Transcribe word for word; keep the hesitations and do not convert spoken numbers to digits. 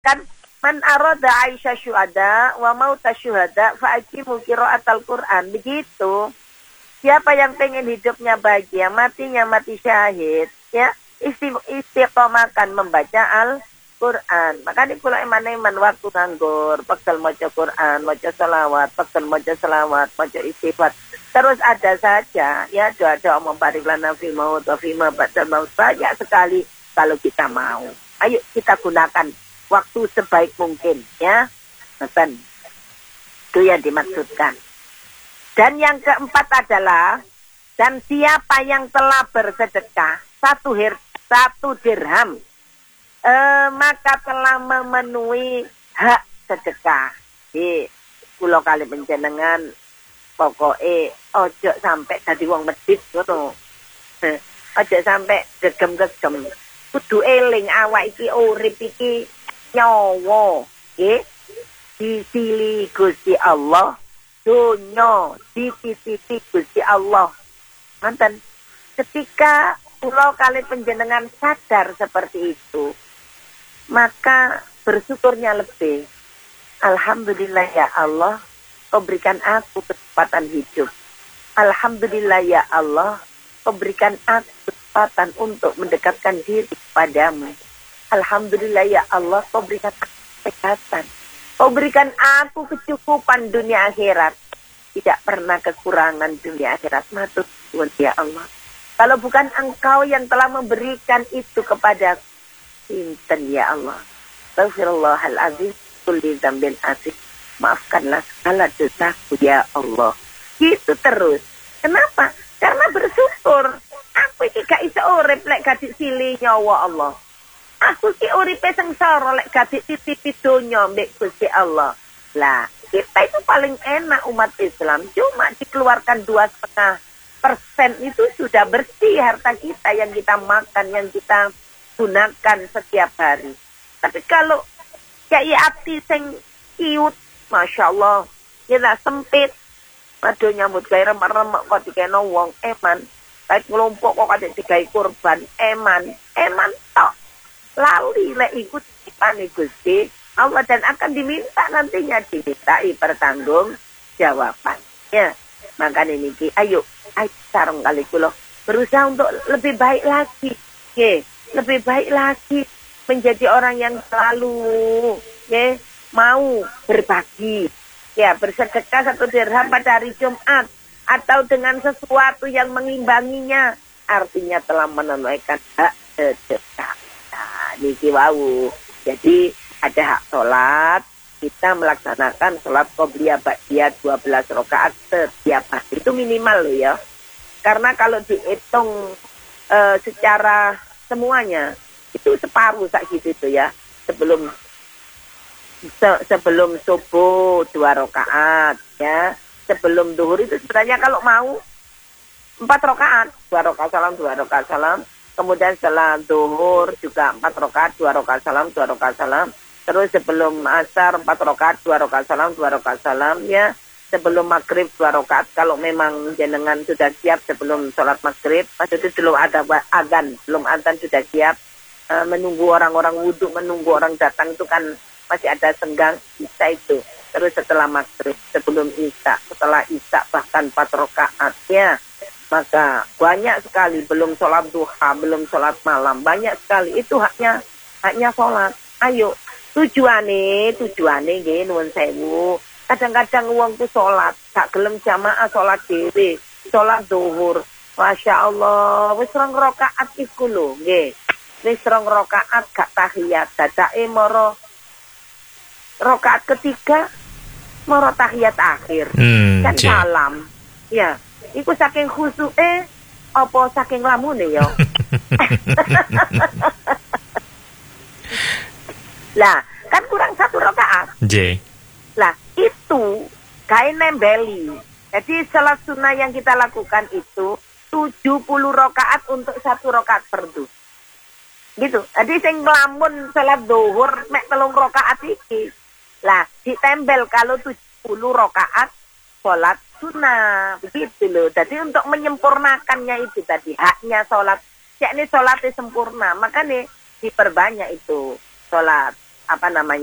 kan man arada Aisyah syuhada wa mauta syuhada fa aqimu qiraatal Quran. Begitu. Siapa yang pengen hidupnya bahagia, matinya mati syahid, ya, istiqomahkan membaca Al-Quran. Makanya kula eman-eman waktu nganggur, pegel maca Quran, maca selawat, pegel maca selawat, maca istighfar. Terus ada saja, ya, doa-doa membarik lana fil maut wa fima ba'dal maut. Banyak sekali kalau kita mau. Ayo kita gunakan waktu sebaik mungkin, ya. Betul. Itu yang dimaksudkan. Dan yang keempat adalah, dan siapa yang telah bersedekah satu hir, satu dirham, eh, maka telah memenuhi hak sedekah. Di pulau kali penjenengan, pokoknya ojo sampai tadi wong medit, gitu. Ojo sampai gegem-gegem. Kudu eling awak iki urip iki nyawa, nggih. Disili Gusti Allah. Dunya dititipi Gusti Allah. Manten, ketika pulau kali penjenengan sadar seperti itu, maka bersyukurnya lebih. Alhamdulillah ya Allah, Kau berikan aku kesempatan hidup. Alhamdulillah ya Allah, Kau berikan aku kesempatan untuk mendekatkan diri kepadamu. Alhamdulillah ya Allah, Kau berikan aku kesehatan. Kau berikan aku kecukupan dunia akhirat. Tidak pernah kekurangan dunia akhirat. Matur nuwun ya Allah. Kalau bukan Engkau yang telah memberikan itu kepada sinten ya Allah. Astaghfirullahaladzim. Kulli dzambin azim. Maafkanlah segala dosaku ya Allah. Gitu terus. Kenapa? Karena bersyukur. Aku iki gak iso urip lek gak disili nyawa Allah. Aku ki uripe sengsara lek gak dititipi donya mbek Gusti Allah. Lah, kita itu paling enak umat Islam. Cuma dikeluarkan dua setengah persen itu sudah bersih harta kita yang kita makan, yang kita gunakan setiap hari. Tapi kalau kayak hati sing kiut, masya Allah, kita sempit. Aduh nyambut gawe remek-remek kok dikeno wong eman. Kayak ngelompok kok kadek digawe kurban eman, eman tok. Lali lek ikut dipane Gusti Allah dan akan diminta nantinya dimintai pertanggung jawaban. Ya, makanya niki ayo, ayo sarung kali kula berusaha untuk lebih baik lagi. Oke, lebih baik lagi menjadi orang yang selalu ya, mau berbagi. Ya, bersedekah satu dirham pada hari Jumat atau dengan sesuatu yang mengimbanginya, artinya telah menunaikan hak sedekah. Nah, niki wau. Jadi ada hak sholat, kita melaksanakan sholat qobliyah ba'diyah dua belas rakaat setiap hari. Itu minimal loh ya. Karena kalau dihitung e, secara semuanya, itu separuh sak gitu itu ya. Sebelum se, sebelum subuh dua rakaat ya. Sebelum duhur itu sebenarnya kalau mau empat rakaat, dua rakaat salam, dua rakaat salam. Kemudian setelah duhur juga empat rakaat, dua rakaat salam, dua rakaat salam. Terus sebelum asar empat rakaat, dua rakaat salam, dua rakaat salam ya. Sebelum maghrib dua rakaat kalau memang jenengan sudah siap sebelum sholat maghrib. Pas itu belum ada adzan, belum adzan sudah siap. E, menunggu orang-orang wudhu, menunggu orang datang itu kan masih ada senggang, bisa itu. Terus setelah maghrib, sebelum isya, setelah isya bahkan empat rakaat ya. Maka banyak sekali belum sholat duha, belum sholat malam, banyak sekali itu haknya haknya sholat. Ayo tujuane tujuane nggih nuwun sewu. Kadang-kadang wong ku sholat gak gelem jamaah sholat dhewe, sholat zuhur. Masya Allah, wis rong rakaat iku lho nggih. Wis rong rakaat gak tahiyat, dadake moro rakaat ketiga moro tahiyat akhir. Hmm, kan salam. Ya. Iku saking khusuke apa saking lamune ya. Lah, kan kurang satu rakaat. J. Lah, itu kain nembeli. Jadi salat sunnah yang kita lakukan itu tujuh puluh rakaat untuk satu rakaat fardu. Gitu. Jadi sing nglamun salat zuhur mek telung rakaat iki. Lah, ditempel kalau tujuh puluh rakaat salat sunnah, begitu loh. Jadi untuk menyempurnakannya itu tadi haknya sholat, yakni sholatnya sempurna, makanya diperbanyak itu sholat apa namanya